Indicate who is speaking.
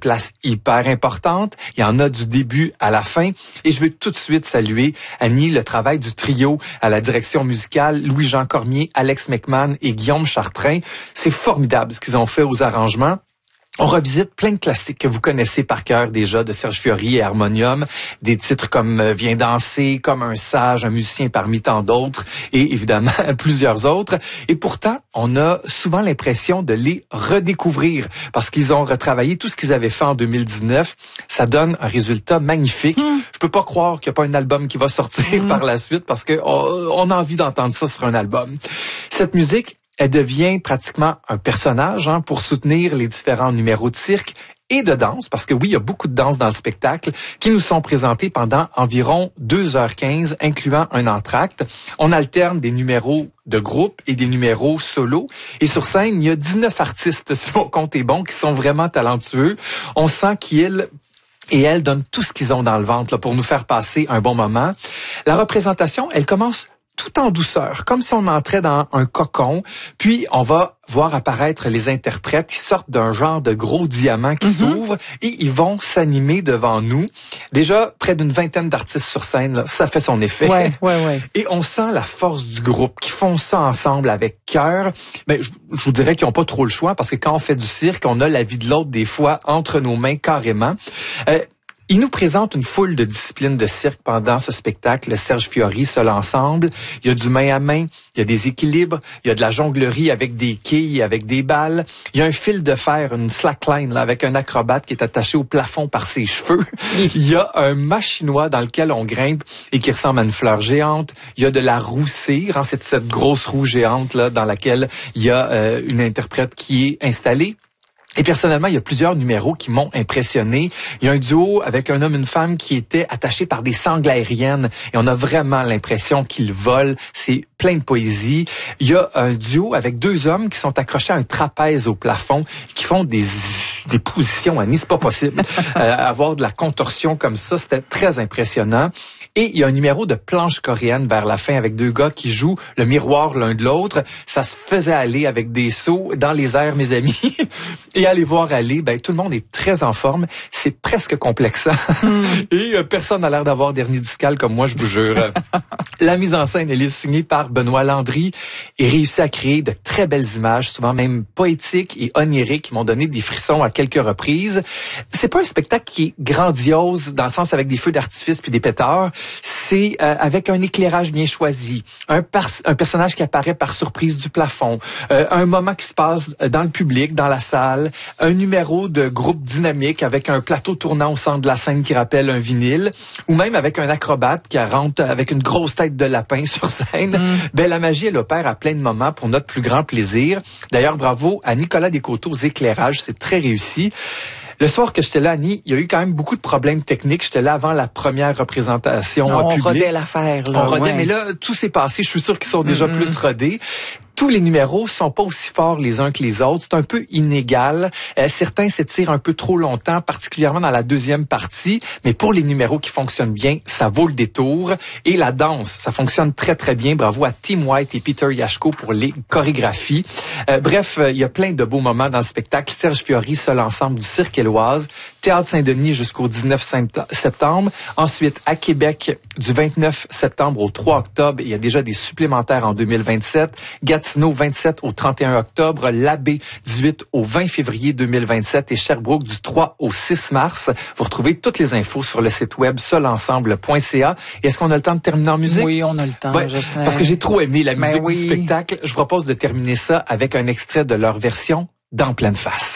Speaker 1: place hyper importante. Il y en a du début à la fin. Et je veux tout de suite saluer, Annie, le travail du trio à la direction musicale, Louis-Jean Cormier, Alex McMahon et Guillaume Chartrain. C'est formidable ce qu'ils ont fait aux arrangements. On revisite plein de classiques que vous connaissez par cœur déjà de Serge Fiori et Harmonium, des titres comme Viens danser, Comme un sage, un musicien parmi tant d'autres et évidemment plusieurs autres. Et pourtant, on a souvent l'impression de les redécouvrir parce qu'ils ont retravaillé tout ce qu'ils avaient fait en 2019. Ça donne un résultat magnifique. Je peux pas croire qu'il n'y a pas un album qui va sortir par la suite parce que on a envie d'entendre ça sur un album. Cette musique, elle devient pratiquement un personnage pour soutenir les différents numéros de cirque et de danse, parce que oui, il y a beaucoup de danse dans le spectacle, qui nous sont présentés pendant environ 2h15, incluant un entracte. On alterne des numéros de groupe et des numéros solo. Et sur scène, il y a 19 artistes, si mon compte est bon, qui sont vraiment talentueux. On sent qu'ils et elles donnent tout ce qu'ils ont dans le ventre là, pour nous faire passer un bon moment. La représentation, elle commence tout en douceur, comme si on entrait dans un cocon, puis on va voir apparaître les interprètes qui sortent d'un genre de gros diamant qui s'ouvre et ils vont s'animer devant nous. Déjà, près d'une vingtaine d'artistes sur scène, là, ça fait son effet.
Speaker 2: Ouais.
Speaker 1: Et on sent la force du groupe qui font ça ensemble avec cœur. Mais je vous dirais qu'ils n'ont pas trop le choix parce que quand on fait du cirque, on a la vie de l'autre des fois entre nos mains carrément. Il nous présente une foule de disciplines de cirque pendant ce spectacle, le Serge Fiori, seul ensemble. Il y a du main à main, il y a des équilibres, il y a de la jonglerie avec des quilles, avec des balles. Il y a un fil de fer, une slackline là, avec un acrobate qui est attaché au plafond par ses cheveux. Il y a un mât chinois dans lequel on grimpe et qui ressemble à une fleur géante. Il y a de la roue cire, cette grosse roue géante là dans laquelle il y a une interprète qui est installée. Et personnellement, il y a plusieurs numéros qui m'ont impressionné. Il y a un duo avec un homme et une femme qui étaient attachés par des sangles aériennes et on a vraiment l'impression qu'ils volent. C'est plein de poésie. Il y a un duo avec deux hommes qui sont accrochés à un trapèze au plafond, qui font des positions, Annie, c'est pas possible. Avoir de la contorsion comme ça, c'était très impressionnant. Et il y a un numéro de planche coréenne vers la fin avec deux gars qui jouent le miroir l'un de l'autre. Ça se faisait aller avec des sauts dans les airs, mes amis. Et aller voir aller, tout le monde est très en forme. C'est presque complexant. Et personne n'a l'air d'avoir d'hernie discale comme moi, je vous jure. La mise en scène, elle est signée par Benoît Landry et réussit à créer de très belles images, souvent même poétiques et oniriques, qui m'ont donné des frissons à quelques reprises. C'est pas un spectacle qui est grandiose dans le sens avec des feux d'artifice puis des pétards. C'est avec un éclairage bien choisi, un personnage qui apparaît par surprise du plafond, un moment qui se passe dans le public, dans la salle, un numéro de groupe dynamique avec un plateau tournant au centre de la scène qui rappelle un vinyle, ou même avec un acrobate qui rentre avec une grosse tête de lapin sur scène. La magie, elle opère à plein de moments pour notre plus grand plaisir. D'ailleurs, bravo à Nicolas Descoteaux aux éclairages, c'est très réussi. Le soir que j'étais là, Annie, il y a eu quand même beaucoup de problèmes techniques. J'étais là avant la première représentation publique.
Speaker 2: On rodait l'affaire. Là,
Speaker 1: on rodait, mais là, tout s'est passé. Je suis sûr qu'ils sont déjà plus rodés. Tous les numéros sont pas aussi forts les uns que les autres. C'est un peu inégal. Certains s'étirent un peu trop longtemps, particulièrement dans la deuxième partie. Mais pour les numéros qui fonctionnent bien, ça vaut le détour. Et la danse, ça fonctionne très, très bien. Bravo à Tim White et Peter Yashko pour les chorégraphies. Bref, il y a plein de beaux moments dans le spectacle. Serge Fiori, seul ensemble du Cirque Éloise. Théâtre Saint-Denis jusqu'au 19 septembre. Ensuite, à Québec, du 29 septembre au 3 octobre. Il y a déjà des supplémentaires en 2027. Gatineau, 27 au 31 octobre. L'Abbé, 18 au 20 février 2027. Et Sherbrooke, du 3 au 6 mars. Vous retrouvez toutes les infos sur le site web seulensemble.ca. Et est-ce qu'on a le temps de terminer en musique?
Speaker 2: Oui, on a le temps.
Speaker 1: Ouais, parce que j'ai trop aimé la musique du spectacle. Je propose de terminer ça avec un extrait de leur version d'En pleine face.